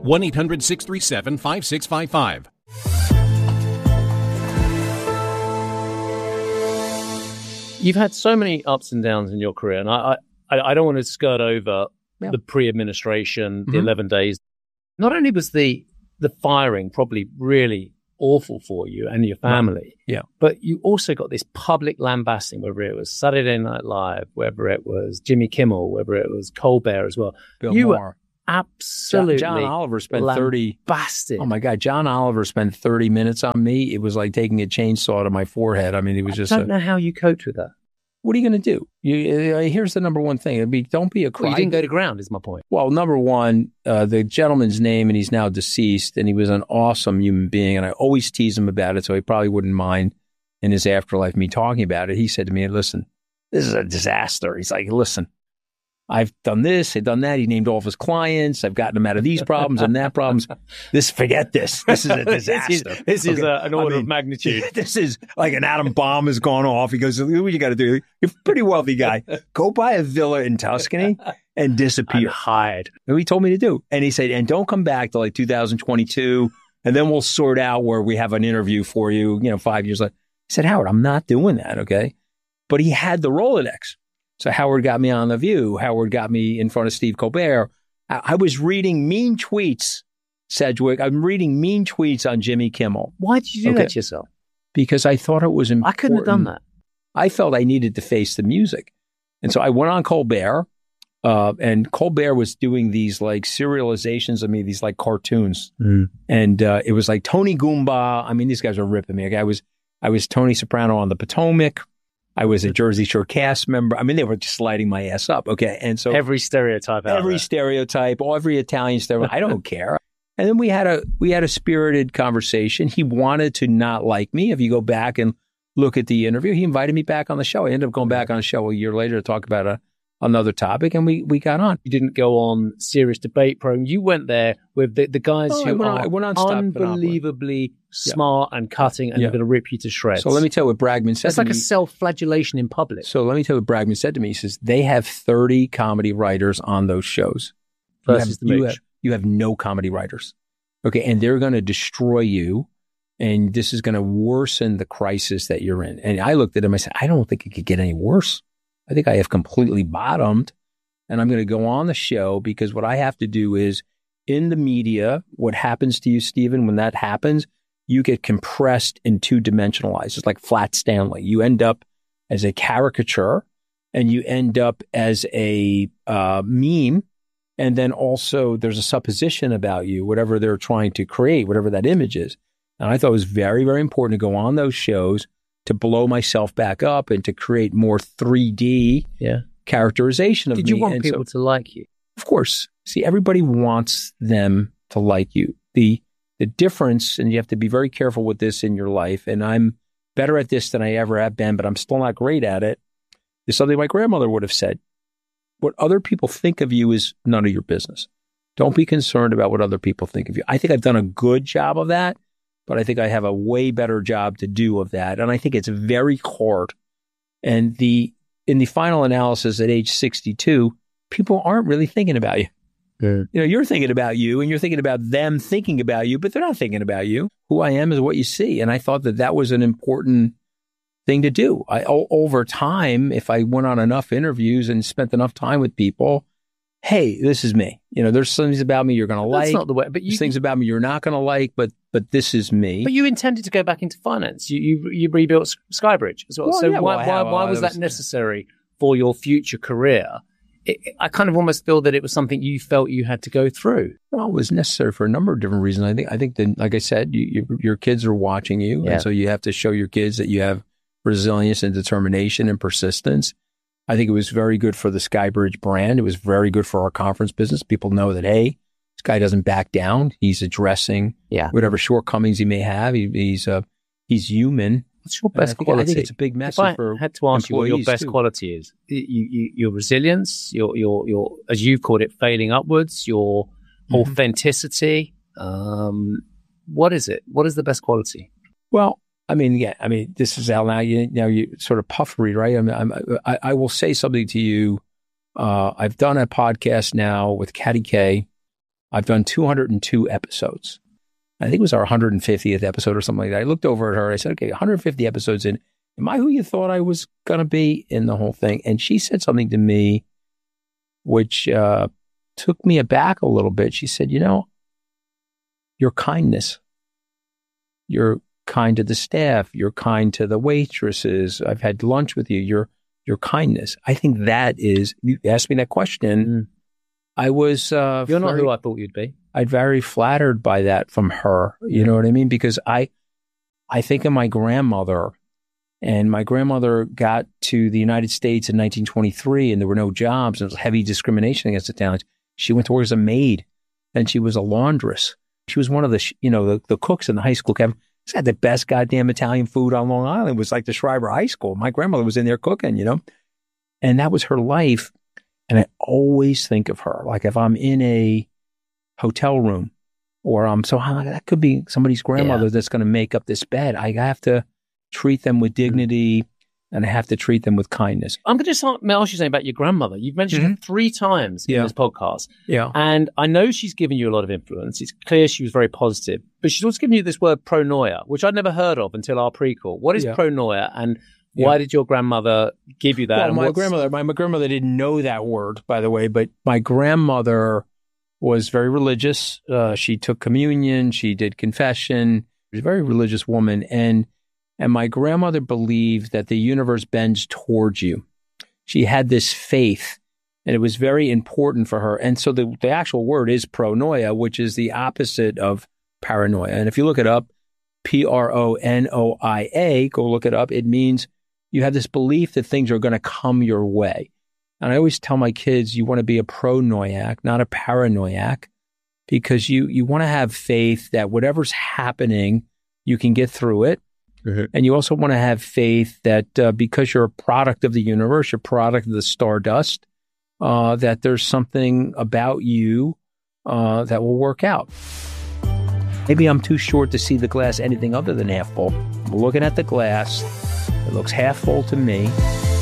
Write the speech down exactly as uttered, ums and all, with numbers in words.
one eight hundred six three seven five six five five. You've had so many ups and downs in your career, and I I, I don't want to skirt over yeah. the pre-administration, the mm-hmm. eleven days. Not only was the the firing probably really awful for you and your family, yeah, but you also got this public lambasting, whether it was Saturday Night Live, whether it was Jimmy Kimmel, whether it was Colbert as well. Bill you Maher. were absolutely John, John Oliver spent thirty lambasted. Oh my God, John Oliver spent thirty minutes on me. It was like taking a chainsaw to my forehead. I mean, it was just. I don't a, know how you coped with that. What are you going to do? You, uh, here's the number one thing. It'd be, don't be a cry. Well, you didn't go to ground, is my point. Well, number one, uh, the gentleman's name, and he's now deceased, and he was an awesome human being, and I always tease him about it, so he probably wouldn't mind in his afterlife me talking about it. He said to me, listen, this is a disaster. He's like, listen, I've done this, I've done that. He named all of his clients. I've gotten them out of these problems and that problems. This, forget this. This is a disaster. this is, this okay. is a, an order I mean, of magnitude. This is like an atom bomb has gone off. He goes, what you got to do? You're a pretty wealthy guy. Go buy a villa in Tuscany and disappear. And hide. And he told me to do. And he said, and don't come back till like two thousand twenty-two. And then we'll sort out where we have an interview for you, you know, five years later. I said, Howard, I'm not doing that. Okay. But he had the Rolodex. So Howard got me on The View. Howard got me in front of Steve Colbert. I, I was reading mean tweets, Sedgwick. I'm reading mean tweets on Jimmy Kimmel. Why did you do okay. that to yourself? Because I thought it was important. I couldn't have done that. I felt I needed to face the music. And so I went on Colbert, uh, and Colbert was doing these like serializations of me, these like cartoons. Mm. And uh, it was like Tony Goomba. I mean, these guys were ripping me. I was, I was Tony Soprano on the Potomac. I was a Jersey Shore cast member. I mean, they were just lighting my ass up. Okay. And so every stereotype out every there. stereotype, every Italian stereotype. I don't care. And then we had a, we had a spirited conversation. He wanted to not like me. If you go back and look at the interview, he invited me back on the show. I ended up going back on the show a year later to talk about a, another topic, and we, we got on. You didn't go on Serious Debate Program. You went there with the, the guys oh, who on, are went on unbelievably smart yeah. and cutting and yeah. going to rip you to shreds. So let me tell you what Bragman said It's to like me. a self-flagellation in public. So let me tell you what Bragman said to me. He says, they have thirty comedy writers on those shows. Versus you have, the you Mooch. have, you have no comedy writers. Okay, and they're going to destroy you, and this is going to worsen the crisis that you're in. And I looked at him, I said, I don't think it could get any worse. I think I have completely bottomed, and I'm going to go on the show because what I have to do is, in the media, what happens to you, Stephen, when that happens, you get compressed and two-dimensionalized. It's like Flat Stanley. You end up as a caricature, and you end up as a uh, meme. And then also there's a supposition about you, whatever they're trying to create, whatever that image is. And I thought it was very, very important to go on those shows to blow myself back up and to create more three D yeah. characterization of Did me. Did you want and people so, to like you? Of course. See, everybody wants them to like you. The the difference, and you have to be very careful with this in your life, and I'm better at this than I ever have been, but I'm still not great at it, is something my grandmother would have said. What other people think of you is none of your business. Don't be concerned about what other people think of you. I think I've done a good job of that, but I think I have a way better job to do of that. And I think it's very hard. And the in the final analysis at age sixty-two, people aren't really thinking about you. Yeah. You know, you're thinking about you and you're thinking about them thinking about you, but they're not thinking about you. Who I am is what you see. And I thought that that was an important thing to do. I, o- over time, if I went on enough interviews and spent enough time with people, hey, this is me. You know, there's things about me you're going to like. That's not the way. But you, there's things about me you're not going to like, but but this is me. But you intended to go back into finance. You you, you rebuilt Skybridge as well. well so yeah, why well, why, well, why was that was, necessary for your future career? It, I kind of almost feel that it was something you felt you had to go through. Well, it was necessary for a number of different reasons. I think I think that, like I said, you, you, your kids are watching you, yeah. and so you have to show your kids that you have resilience and determination and persistence. I think it was very good for the Skybridge brand. It was very good for our conference business. People know that, hey, this guy doesn't back down. He's addressing yeah. whatever shortcomings he may have. He, he's uh, he's human. What's your best I think, quality? I think it's a big message if I for had to ask you what your best too. quality is, you, you, your resilience, your, your, your, as you've called it, failing upwards, your mm-hmm. authenticity. Um, what is it? What is the best quality? Well, I mean, yeah, I mean, this is how now you, now you sort of puffery, right? I mean, I'm, I, I will say something to you. Uh, I've done a podcast now with Katty Kay, I've done two hundred two episodes. I think it was our one hundred fiftieth episode or something like that. I looked over at her. I said, okay, one hundred fifty episodes in. Am I who you thought I was going to be in the whole thing? And she said something to me which uh, took me aback a little bit. She said, you know, your kindness, you're kind to the staff, you're kind to the waitresses. I've had lunch with you. Your your kindness. I think that is, you asked me that question. Mm. I was... Uh, You're not very, who I thought you'd be. I'm very flattered by that from her. You know what I mean? Because I, I think of my grandmother, and my grandmother got to the United States in nineteen twenty-three, and there were no jobs, and there was heavy discrimination against Italians. She went to work as a maid, and she was a laundress. She was one of the, you know, the, the cooks in the high school. Kevin, she had the best goddamn Italian food on Long Island. It was like the Schreiber High School. My grandmother was in there cooking, you know, and that was her life. And I always think of her, like if I'm in a hotel room or I'm so I'm like, that could be somebody's grandmother yeah. that's going to make up this bed. I have to treat them with dignity and I have to treat them with kindness. I'm going to just ask you something about your grandmother. You've mentioned mm-hmm. her three times yeah. in this podcast. Yeah. And I know she's given you a lot of influence. It's clear she was very positive, but she's also given you this word pronoia, which I'd never heard of until our prequel. What is yeah. pronoia, and why yeah. did your grandmother give you that? Well, my grandmother, my, my grandmother didn't know that word, by the way, but my grandmother was very religious. Uh, she took communion. She did confession. She was a very religious woman. And, and my grandmother believed that the universe bends towards you. She had this faith, and it was very important for her. And so the, the actual word is pronoia, which is the opposite of paranoia. And if you look it up, P R O N O I A, go look it up. It means you have this belief that things are going to come your way. And I always tell my kids, you want to be a pronoiac, not a paranoiac, because you, you want to have faith that whatever's happening, you can get through it. Mm-hmm. And you also want to have faith that uh, because you're a product of the universe, you're a product of the stardust, uh, that there's something about you uh, that will work out. Maybe I'm too short to see the glass anything other than half full. I'm looking at the glass. It looks half full to me.